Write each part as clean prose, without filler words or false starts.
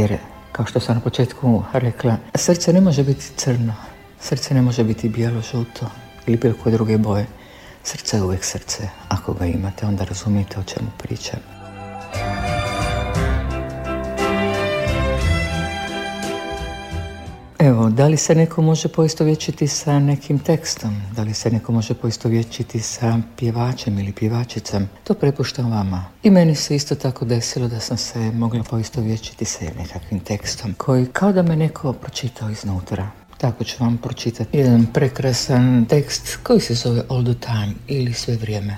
Jer, kao što sam na početku rekla, srce ne može biti crno, srce ne može biti bijelo, žuto ili bilo koje druge boje. Srce je uvijek srce. Ako ga imate, onda razumijete o čemu pričam. Evo, da li se neko može poistovjećiti sa nekim tekstom? Da li se neko može poistovjećiti sa pjevačem ili pjevačicom? To prepuštam vama. I meni se isto tako desilo da sam se mogla poistovjećiti sa nekakvim tekstom koji kao da me neko pročitao iznutra. Tako ću vam pročitati jedan prekrasan tekst koji se zove All the Time ili Sve vrijeme.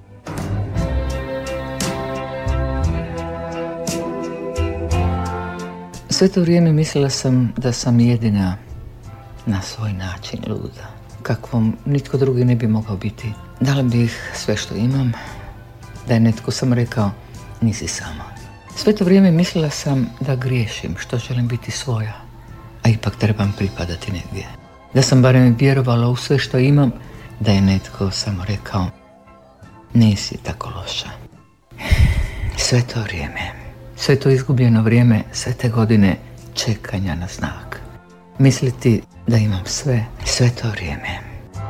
Sve to vrijeme mislila sam da sam jedina na svoj način luda, kakvom nitko drugi ne bi mogao biti. Dala bih sve što imam, da je netko sam rekao, nisi sama. Sve to vrijeme mislila sam da griješim, što želim biti svoja, a ipak trebam pripadati negdje. Da sam barem vjerovala u sve što imam, da je netko samo rekao, nisi tako loša. Sve to vrijeme, sve to izgubljeno vrijeme, sve te godine čekanja na znak. Misliti da imam sve to vrijeme.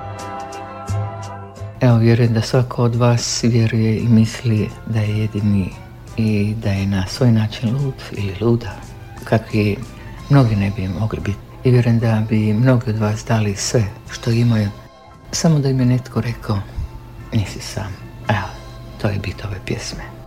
Evo, vjerujem da svako od vas vjeruje i misli da je jedini i da je na svoj način lud ili luda, kakvi mnogi ne bi mogli biti. I vjerujem da bi mnogi od vas dali sve što imaju, samo da im je netko rekao, nisi sam. Evo, to je bit ove pjesme.